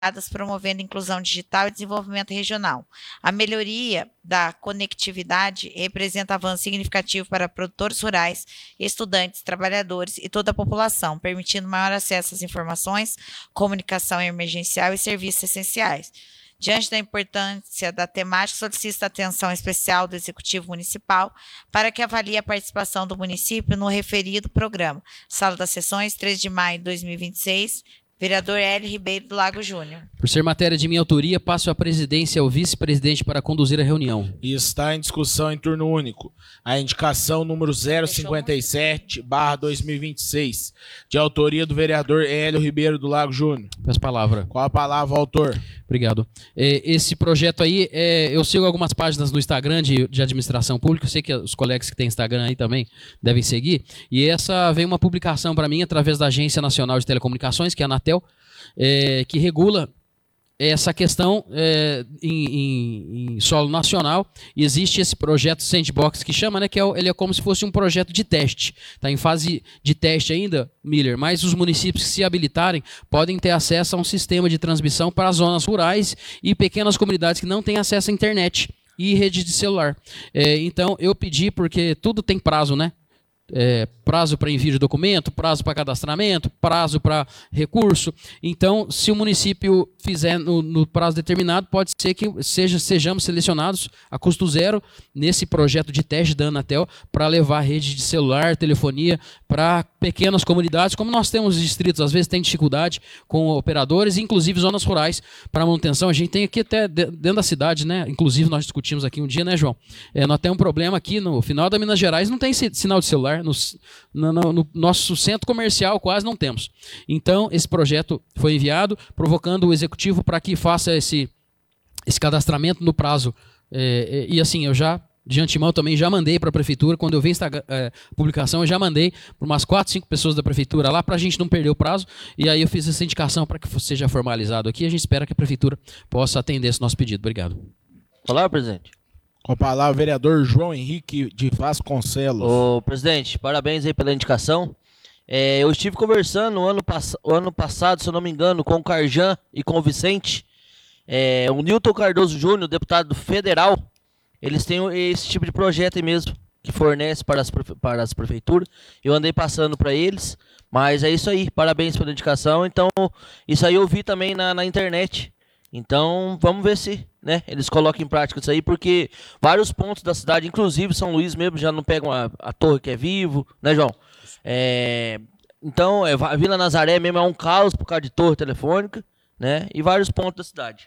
promovendo inclusão digital e desenvolvimento regional. A melhoria da conectividade representa avanço significativo para produtores rurais, estudantes, trabalhadores e toda a população, permitindo maior acesso às informações, comunicação emergencial e serviços essenciais. Diante da importância da temática, solicita atenção especial do Executivo Municipal para que avalie a participação do município no referido programa. Sala das Sessões, 3 de maio de 2026, vereador Hélio Ribeiro do Lago Júnior. Por ser matéria de minha autoria, passo a presidência ao vice-presidente para conduzir a reunião. E está em discussão em turno único a indicação número 057/2026, de autoria do vereador Hélio Ribeiro do Lago Júnior. Peço palavra. Qual a palavra, autor? Obrigado. Esse projeto aí, eu sigo algumas páginas no Instagram de administração pública, eu sei que os colegas que têm Instagram aí também devem seguir, e essa veio uma publicação para mim através da Agência Nacional de Telecomunicações, que é a Anatel, que regula essa questão em solo nacional. E existe esse projeto Sandbox que chama, né, ele é como se fosse um projeto de teste. Está em fase de teste ainda, Miller, mas os municípios que se habilitarem podem ter acesso a um sistema de transmissão para as zonas rurais e pequenas comunidades que não têm acesso à internet e rede de celular. Então, eu pedi, porque tudo tem prazo, né? Prazo para envio de documento, prazo para cadastramento, prazo para recurso. Então, se o município fizer no prazo determinado, pode ser que sejamos selecionados a custo zero nesse projeto de teste da Anatel para levar rede de celular, telefonia para pequenas comunidades, como nós temos distritos, às vezes tem dificuldade com operadores, inclusive zonas rurais para manutenção. A gente tem aqui até dentro da cidade, né? Inclusive nós discutimos aqui um dia, né, João? Nós temos um problema aqui no final da Minas Gerais, não tem sinal de celular. No nosso centro comercial quase não temos. Então, esse projeto foi enviado, provocando o executivo para que faça esse cadastramento no prazo. E assim, eu já, de antemão, também já mandei para a prefeitura. Quando eu vi essa publicação, eu já mandei para umas 4, 5 pessoas da prefeitura lá, para a gente não perder o prazo. E aí eu fiz essa indicação para que seja formalizado aqui. A gente espera que a prefeitura possa atender esse nosso pedido. Obrigado. Olá, presidente. Com a palavra, vereador João Henrique de Vasconcelos. Ô, presidente, parabéns aí pela indicação. Eu estive conversando o ano passado, se eu não me engano, com o Carjan e com o Vicente. O Newton Cardoso Júnior, deputado federal, eles têm esse tipo de projeto aí mesmo, que fornece para as prefeituras. Eu andei passando para eles, mas é isso aí, parabéns pela indicação. Então, isso aí eu vi também na internet. Então, vamos ver se, né, eles colocam em prática isso aí, porque vários pontos da cidade, inclusive São Luís mesmo, já não pegam a torre que é Vivo, né, João? Então, a Vila Nazaré mesmo é um caos por causa de torre telefônica, né, e vários pontos da cidade.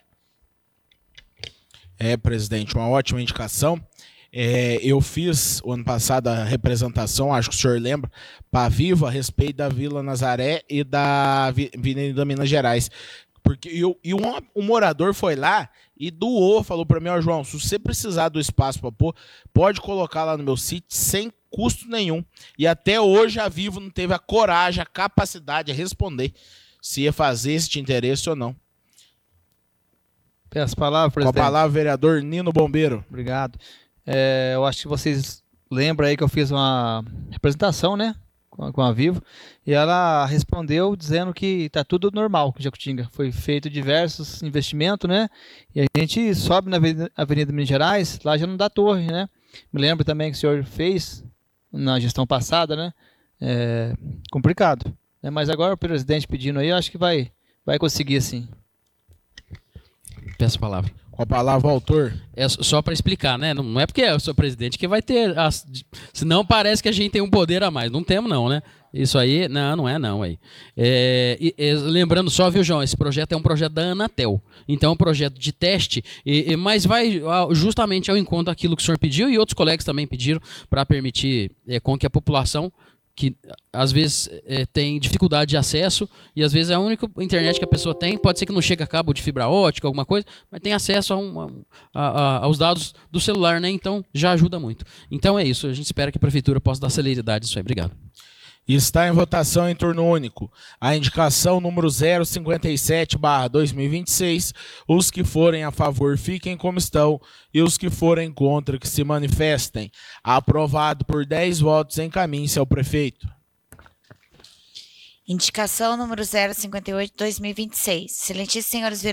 Presidente, uma ótima indicação. Eu fiz, o ano passado, a representação, acho que o senhor lembra, para Vivo, a respeito da Vila Nazaré e da Avenida Minas Gerais. Porque um morador foi lá e doou, falou para mim, João, se você precisar do espaço para pôr, pode colocar lá no meu sítio sem custo nenhum. E até hoje a Vivo não teve a coragem, a capacidade de responder se ia fazer, se tinha interesse ou não. Peço a palavra, presidente. Com a palavra, vereador Nino Bombeiro. Obrigado. Eu acho que vocês lembram aí que eu fiz uma representação, né? Com a Vivo, e ela respondeu dizendo que está tudo normal com Jacutinga. Foi feito diversos investimentos, né? E a gente sobe na Avenida Minas Gerais, lá já não dá torre, né? Me lembro também que o senhor fez na gestão passada, né? Complicado. Mas agora o presidente pedindo aí, eu acho que vai conseguir sim. Peço a palavra. Com a palavra, autor. Só para explicar, né? Não é porque eu sou presidente que vai ter. Senão parece que a gente tem um poder a mais. Não temos, não, né? Isso aí, não é não. Aí. Lembrando só, viu, João? Esse projeto é um projeto da Anatel. Então é um projeto de teste, mas vai justamente ao encontro daquilo que o senhor pediu e outros colegas também pediram para permitir com que a população que às vezes tem dificuldade de acesso e às vezes é a única internet que a pessoa tem, pode ser que não chegue a cabo de fibra ótica, alguma coisa, mas tem acesso aos dados do celular, né? Então já ajuda muito. Então é isso, a gente espera que a prefeitura possa dar celeridade nisso aí. Obrigado. Está em votação em turno único a indicação número 057/2026. Os que forem a favor fiquem como estão e os que forem contra que se manifestem. Aprovado por 10 votos, encaminhe-se ao prefeito. Indicação número 058/2026. Excelentíssimos senhores